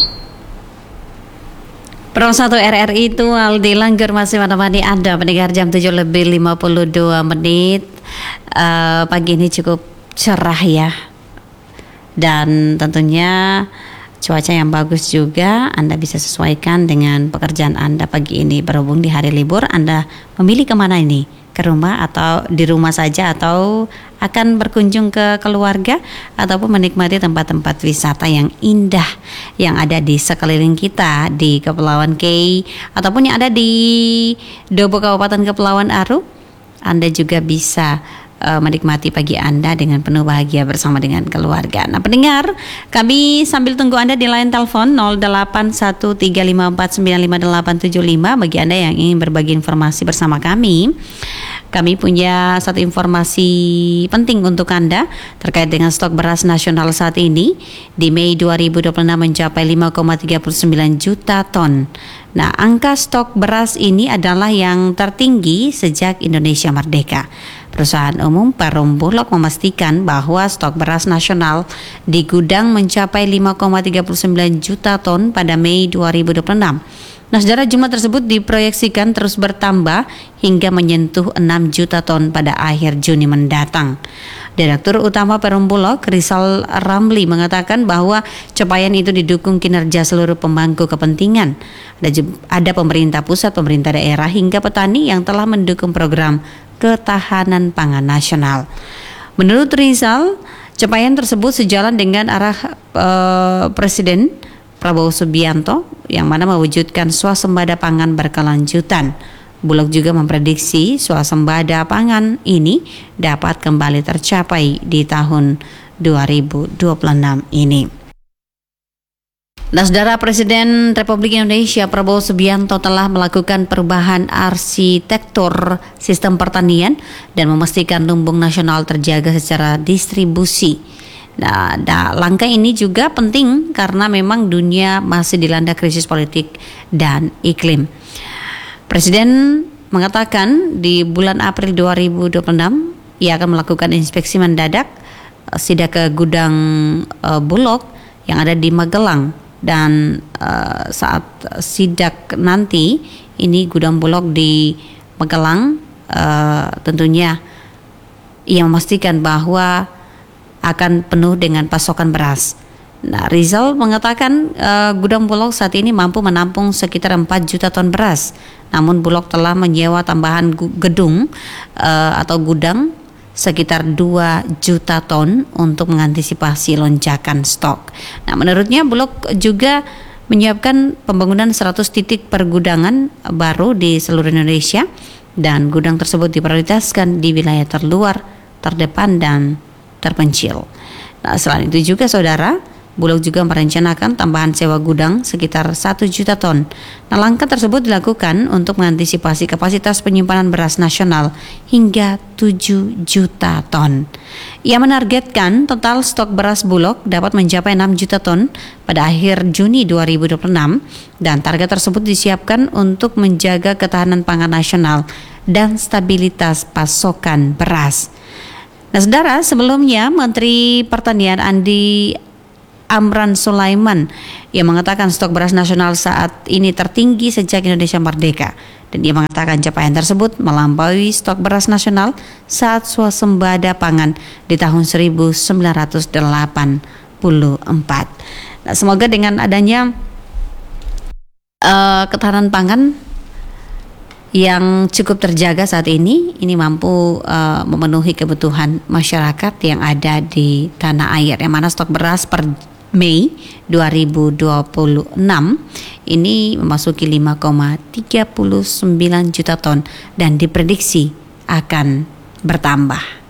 Pro 1 RRI itu Aldi Langgur masih menemani Anda pendengar jam 7:52 menit. Pagi ini cukup cerah ya. Dan tentunya cuaca yang bagus juga. Anda bisa sesuaikan dengan pekerjaan Anda pagi ini. Berhubung di hari libur, Anda memilih kemana ini? Ke rumah atau di rumah saja, atau akan berkunjung ke keluarga, ataupun menikmati tempat-tempat wisata yang indah yang ada di sekeliling kita di Kepulauan Kei ataupun yang ada di Dobo Kabupaten Kepulauan Aru. Anda juga bisa menikmati pagi Anda dengan penuh bahagia bersama dengan keluarga. Nah pendengar, kami sambil tunggu Anda di line telepon 081354955875 bagi Anda yang ingin berbagi informasi bersama kami. Kami punya satu informasi penting untuk Anda terkait dengan stok beras nasional saat ini. Di Mei 2026 mencapai 5,39 juta ton. Nah, angka stok beras ini adalah yang tertinggi sejak Indonesia merdeka. Perusahaan umum Perum Bulog memastikan bahwa stok beras nasional di gudang mencapai 5,39 juta ton pada Mei 2026. Nah, saudara, jumlah tersebut diproyeksikan terus bertambah hingga menyentuh 6 juta ton pada akhir Juni mendatang. Direktur Utama Perum Bulog, Rizal Ramli, mengatakan bahwa capaian itu didukung kinerja seluruh pemangku kepentingan. Ada pemerintah pusat, pemerintah daerah, hingga petani yang telah mendukung program ketahanan pangan nasional. Menurut Rizal, capaian tersebut sejalan dengan arah Presiden Prabowo Subianto yang mana mewujudkan swasembada pangan berkelanjutan. Bulog juga memprediksi swasembada pangan ini dapat kembali tercapai di tahun 2026 ini. Nah, saudara, Presiden Republik Indonesia Prabowo Subianto telah melakukan perubahan arsitektur sistem pertanian dan memastikan lumbung nasional terjaga secara distribusi. Nah, langkah ini juga penting karena memang dunia masih dilanda krisis politik dan iklim. Presiden mengatakan di bulan April 2026 ia akan melakukan inspeksi mendadak sidak ke gudang Bulog yang ada di Magelang. Dan saat sidak nanti ini gudang Bulog di Magelang tentunya ia memastikan bahwa akan penuh dengan pasokan beras. Nah, Rizal mengatakan gudang Bulog saat ini mampu menampung sekitar 4 juta ton beras. Namun Bulog telah menyewa tambahan gedung atau gudang sekitar 2 juta ton untuk mengantisipasi lonjakan stok. Nah, menurutnya Bulog juga menyiapkan pembangunan 100 titik pergudangan baru di seluruh Indonesia dan gudang tersebut diprioritaskan di wilayah terluar, terdepan dan terpencil. Nah, selain itu juga saudara, Bulog juga merencanakan tambahan sewa gudang sekitar 1 juta ton. Nah, langkah tersebut dilakukan untuk mengantisipasi kapasitas penyimpanan beras nasional hingga 7 juta ton. Ia menargetkan total stok beras Bulog dapat mencapai 6 juta ton pada akhir Juni 2026 dan target tersebut disiapkan untuk menjaga ketahanan pangan nasional dan stabilitas pasokan beras. Nah, saudara, sebelumnya Menteri Pertanian Andi Amran Sulaiman yang mengatakan stok beras nasional saat ini tertinggi sejak Indonesia merdeka, dan dia mengatakan capaian tersebut melampaui stok beras nasional saat swasembada pangan di tahun 1984. Nah, semoga dengan adanya ketahanan pangan yang cukup terjaga saat ini mampu memenuhi kebutuhan masyarakat yang ada di tanah air, yang mana stok beras per Mei 2026 ini memasuki 5,39 juta ton dan diprediksi akan bertambah.